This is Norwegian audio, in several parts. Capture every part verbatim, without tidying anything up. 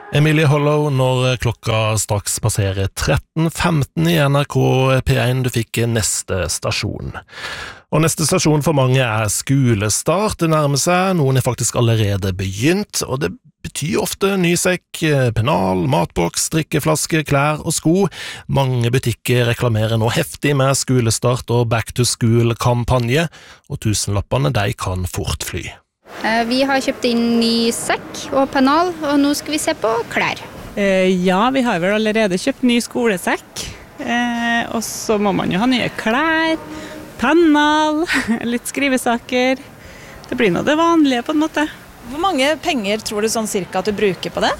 Emilie Hollow, når klokka straks passerer tretten femten i N R K P én, du fikk neste stasjon. Og neste stasjon for mange er skolestart. Det nærmer seg, noen er faktisk allerede begynt, og det betyr ofte ny sekk, pennal, matboks, drikkeflaske, klær og sko. Mange butikker reklamerer nå heftig med skolestart og back to school-kampanje, og tusenlappene de kan fort fly. Vi har kjøpt inn ny sekk og pennal, og nå skal vi se på klær. Ja, vi har vel allerede kjøpt ny skolesekk, og så må man jo ha nye klær, pennal, litt skrivesaker. Det blir noe det vanlige på en måte. Hvor mange penger tror du sånn cirka at du bruker på det?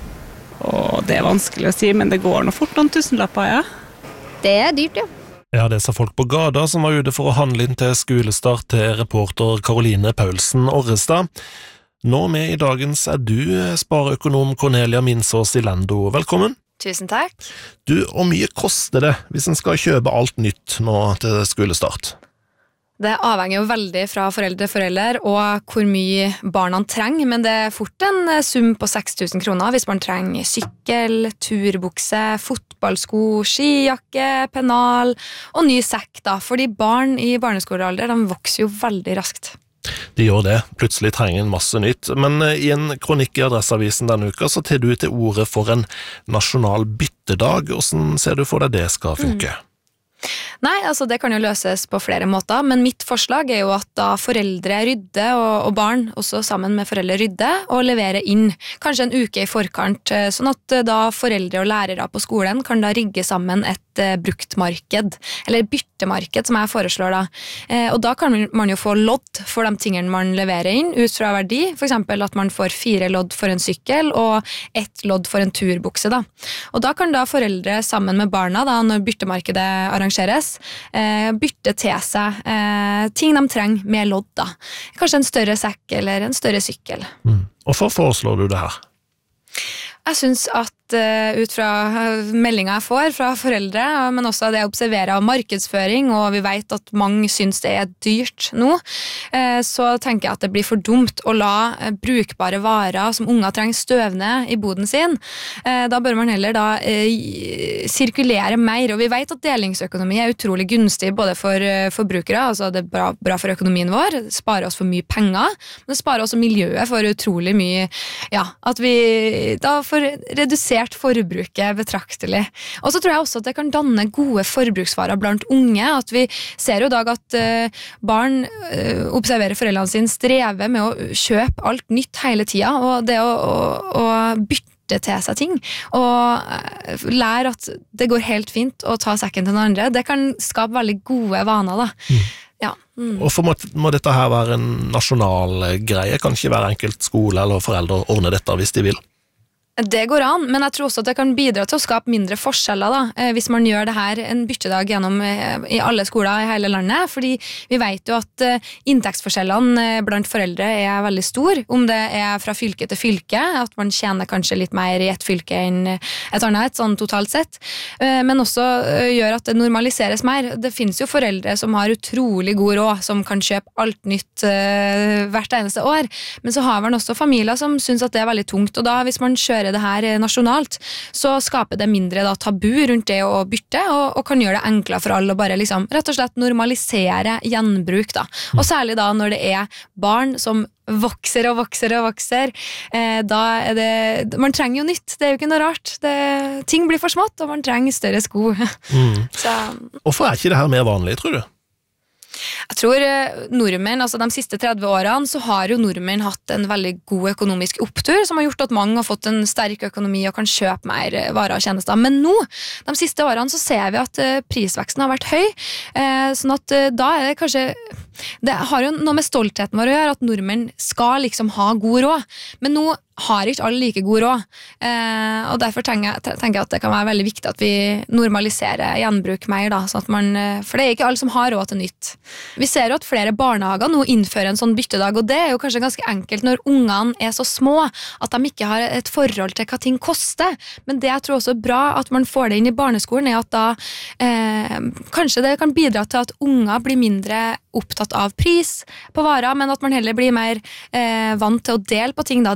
Åh, det er vanskelig å si, men det går noe fort noen tusenlapper, ja. Det er dyrt, ja. Ja, det sa folk på gata som var ute for å handle inn til skolestart til reporter Karoline Paulsen Orrestad. Nå med i dagens er du spareøkonom Cornelia Minsås i Lendo. Velkommen. Tusen takk. Du, hvor mye koster det hvis en skal kjøpe alt nytt nå til skolestart? Det avhenger jo veldig fra foreldre til foreldre og hvor mye barna trenger, men det er fort en sum på seks tusen kroner hvis man trenger sykkel, turbukse, fotballsko, skijakke, pennal og ny sekk da, fordi barn i barneskolealder de vokser jo veldig raskt. De gjør det, plutselig trenger en masse nytt, men i en kronikk i Adresseavisen denne uka så tar du til ordet for en nasjonal byttedag. Hvordan ser du for deg det skal funke? Mm. Nei, altså det kan jo løses på flere måter, men mitt forslag er jo at da foreldre rydder og, og barn også sammen med foreldre rydder og leverer inn, kanskje en uke i forkant, sånn at da foreldre og lærere på skolen kan da rigge sammen et eh, bruktmarked, eller byttemarked som jeg foreslår da. Eh, og da kan man jo få lodd for de tingene man leverer inn ut fra verdi, for eksempel at man får fire lodd for en sykkel og ett lodd for en turbukse da. Og da kan da foreldre sammen med barna da, når byttemarkedet arrangeres, eh, bytte til seg eh, ting de trenger med lodd da. Kanskje en større sekk eller en større sykkel. Mm. Hvorfor foreslår du det her? Jeg synes at uh, ut fra meldingen jeg får fra foreldre, men også det jeg observerer av markedsføring, og vi vet at mange synes det er dyrt nå, uh, så tenker jeg at det blir for dumt å la uh, brukbare varer som unger trenger støvne i boden sin. Uh, da bør man heller da uh, sirkulere mer, og vi vet at delingsøkonomi er utrolig gunstig både for uh, forbrukere, altså det er bra, bra for økonomien vår, det sparer oss for mye penger, men det sparer også miljøet for utrolig mye, ja, at vi da får redusert forbruket betraktelig. Og så tror jeg også at det kan danne gode forbruksvarer blant unge, at vi ser jo i dag at uh, barn uh, observerer foreldrene sine streve med å kjøpe alt nytt hele tida, og det å, å, å bytte til seg ting, og lære at det går helt fint å ta sekken til den andre, det kan skape veldig gode vaner da. Mm. Ja. Mm. Hvorfor må, må dette her være en nasjonal greie? Kan ikke hver enkelt skole eller foreldre ordne dette hvis de vil? Det går an, men jeg tror også at det kan bidra til å skape mindre forskjeller da, hvis man gjør det her en byttedag gjennom i alle skoler i hele landet, fordi vi vet jo at inntektsforskjellene blant foreldre er veldig stor, om det er fra fylke til fylke, at man tjener kanskje litt mer i et fylke enn et annet, sånn totalt sett, men også gjør at det normaliseres mer. Det finnes jo foreldre som har utrolig god råd, som kan kjøpe alt nytt hvert eneste år, men så har man også familier som synes at det er veldig tungt, og da hvis man kjører det her nasjonalt, så skaper det mindre da, tabu rundt det å bytte, og, og kan gjøre det enklere for alle å bare liksom, rett og slett normalisere gjenbruk da. Og særlig da når det er barn som vokser og vokser og vokser, eh, da er det, man trenger jo nytt, det er jo ikke noe rart, det, ting blir for smått, og man trenger større sko. Mm. Så, hvorfor er ikke det her mer vanlig, tror du? Jeg tror nordmenn, altså de siste tretti årene, så har jo nordmenn hatt en veldig god økonomisk opptur, som har gjort at mange har fått en sterk økonomi og kan kjøpe mer varer og tjenester. Men nå, de siste årene, så ser vi at prisveksten har vært høy, sånn at da er det kanskje, det har jo noe med stoltheten vår å gjøre, at nordmenn skal liksom ha god råd. Men nå har ikke alle like god råd, eh, og derfor tenker jeg, tenker jeg at det kan være veldig viktig at vi normaliserer gjenbruk mer da, sånn at man, for det er ikke alle som har råd til nytt. Vi ser jo at flere barnehager nå innfører en sånn byttedag, og det er jo kanskje ganske enkelt når ungene er så små at de ikke har et forhold til hva ting koster, men det jeg tror også er bra at man får det inn i barneskolen er at da eh, kanskje det kan bidra til at unger blir mindre opptatt av pris på varer, men at man heller blir mer eh, vant til å dele på ting da. Det er jo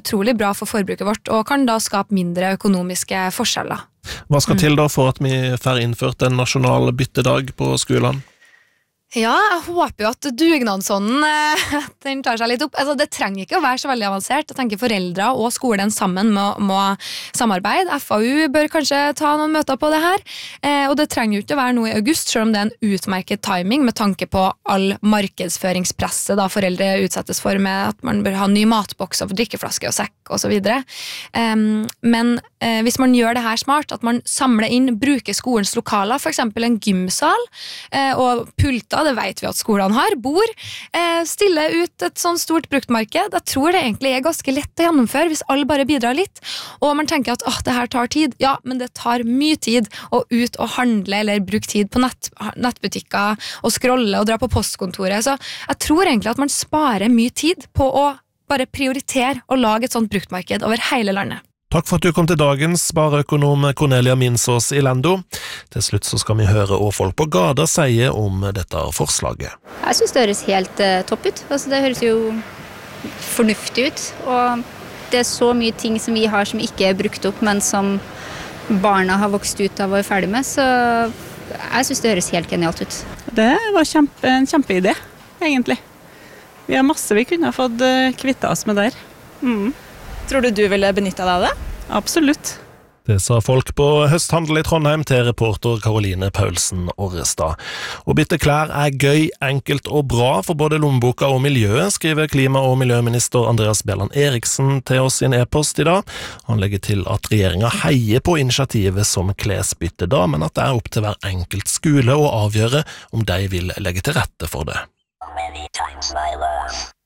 utrolig bra for forbruket vårt, og kan da skape mindre økonomiske forskjeller. Hva skal til da for at vi får innført en nasjonal byttedag på skolen? Ja, jeg håper jo at dugnadsånden eh, den tar seg litt opp. Altså, det trenger ikke å være så veldig avansert. Jeg tenker foreldre og skolen sammen må, må samarbeide. F A U bør kanskje ta noen møter på det her. Eh, og det trenger jo ikke å være noe i august, selv om det er en utmerket timing med tanke på all markedsføringspresset da foreldre utsettes for med at man bør ha ny matboks og drikkeflaske og sekk og så videre. Um, men eh, hvis man gjør det her smart, at man samler inn, bruker skolens lokaler, for eksempel en gymsal eh, og pulter, det vet vi at skolene har, bor, eh, stille ut et sånn stort bruktmarked. Jeg tror det egentlig er ganske lett å gjennomføre hvis alle bare bidrar litt, og man tenker at åh, det her tar tid. Ja, men det tar mye tid å ut og handle eller bruke tid på nett, nettbutikker og scrolle og dra på postkontoret, så jeg tror egentlig at man sparer mye tid på å bare prioritere og lage et sånt bruktmarked over hele landet. Takk for at du kom til dagens spareøkonom Cornelia Minsås i Lendo. Til slutt så skal vi høre hva folk på gata sier om dette forslaget. Jeg synes det høres helt uh, topp ut. Altså, det høres jo fornuftig ut, og det er så mye ting som vi har som ikke er brukt opp, men som barna har vokst ut av og er ferdig med, så jeg synes det høres helt genialt ut. Det var kjempe, en kjempeidé, egentlig. Vi har masse vi kunne ha fått kvittet oss med der. Mm. Tror du du ville benyttet deg av det? Absolutt. Det sa folk på høsthandel i Trondheim til reporter Karoline Paulsen Orrestad. Å bytte klær er gøy, enkelt og bra for både lommeboka og miljøet, skriver klima- og miljøminister Andreas Bjelland Eriksen til oss i en e-post i dag. Han legger til at regjeringen heier på initiativet som klesbytte da, men at det er opp til hver enkelt skole å avgjøre om de vil legge til rette for det. Many times my love.